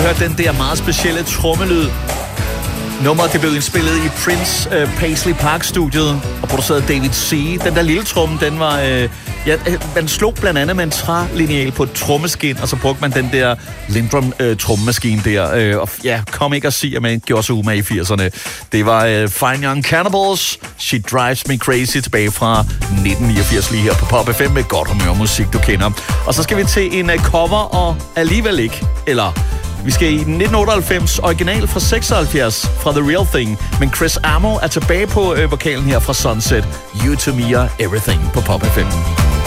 hørt den der meget specielle trommelyd. Nummeret det blev indspillet i Prince Paisley Park-studiet og produceret David C. Den der lille tromme, den var... man slog blandt andet med en trælineal på et trommeskin, og så brugte man den der Lindrum trommemaskine der. Og kom ikke at sige, at man gjorde sig umage i 80'erne. Det var Fine Young Cannibals, She Drives Me Crazy, tilbage fra 1989 lige her på Pop FM med godt humør musik, du kender. Og så skal vi til en cover, og alligevel ikke, eller... Vi skal i 1998, original fra 76, fra The Real Thing. Men Chris Amo er tilbage på vokalen her fra Sunset. You to Me are Everything på Pop FM.